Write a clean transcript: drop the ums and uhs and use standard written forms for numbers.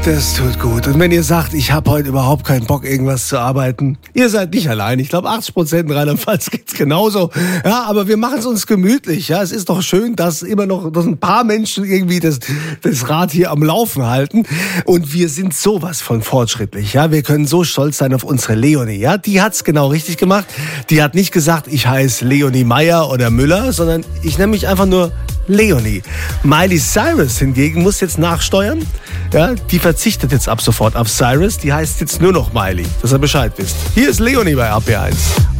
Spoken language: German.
Das tut gut. Und wenn ihr sagt, ich habe heute überhaupt keinen Bock, irgendwas zu arbeiten, ihr seid nicht allein. Ich glaube, 80% in Rheinland-Pfalz geht's genauso. Ja, aber wir machen es uns gemütlich. Ja, es ist doch schön, dass ein paar Menschen irgendwie das Rad hier am Laufen halten. Und wir sind sowas von fortschrittlich. Ja, wir können so stolz sein auf unsere Leonie. Ja, die hat's genau richtig gemacht. Die hat nicht gesagt, ich heiße Leonie Meyer oder Müller, sondern ich nenne mich einfach nur Leonie. Miley Cyrus hingegen muss jetzt nachsteuern. Ja, die verzichtet jetzt ab sofort auf Cyrus. Die heißt jetzt nur noch Miley, dass ihr Bescheid wisst. Hier ist Leonie bei RP1.